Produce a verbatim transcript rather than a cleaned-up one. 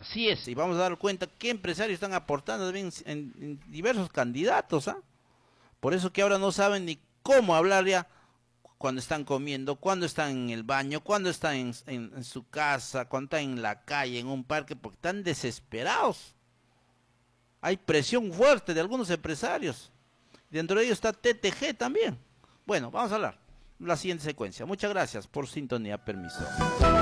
Así es, y vamos a dar cuenta qué empresarios están aportando también en, en diversos candidatos, ¿ah? Por eso que ahora no saben ni cómo hablar ya cuando están comiendo, cuando están en el baño, cuando están en, en, en su casa, cuando están en la calle, en un parque, porque están desesperados. Hay presión fuerte de algunos empresarios. Dentro de ellos está T T G también. Bueno, vamos a hablar la siguiente secuencia. Muchas gracias por sintonía. Permiso.